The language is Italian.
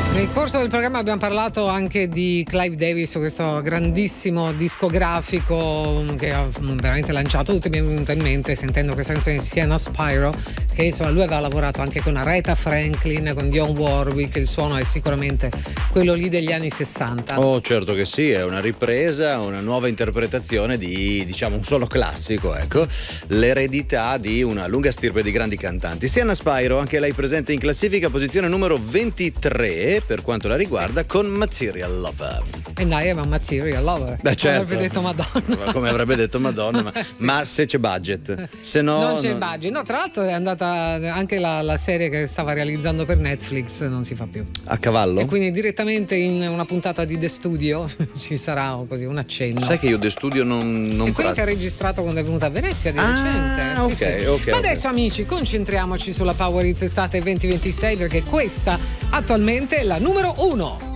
Nel corso del programma abbiamo parlato anche di Clive Davis, questo grandissimo discografico che ha veramente lanciato. Tutto mi è venuto in mente sentendo questa canzone di Sienna Spiro, che insomma lui aveva lavorato anche con Aretha Franklin, con Dionne Warwick. Il suono è sicuramente quello lì degli anni 60. Oh, certo che sì, è una ripresa, una nuova interpretazione di, diciamo, un suono classico, ecco, l'eredità di una lunga stirpe di grandi cantanti. Sienna Spiro, anche lei presente in classifica, posizione numero 23 per quanto la riguarda, con Material Lover. E dai, ma Material Lover. Beh, certo. Come avrebbe detto Madonna. Come avrebbe detto Madonna, ma, sì. Ma se c'è budget, se no non c'è il budget. No, tra l'altro è andata anche la serie che stava realizzando per Netflix, non si fa più. A cavallo? E quindi direttamente in una puntata di The Studio ci sarà così un accenno. Sai che io The Studio non è quello che ha registrato quando è venuta a Venezia di recente. Ok, sì. ok. Ma adesso amici, concentriamoci sulla Power Hits estate 2026, perché questa attualmente è la numero 1.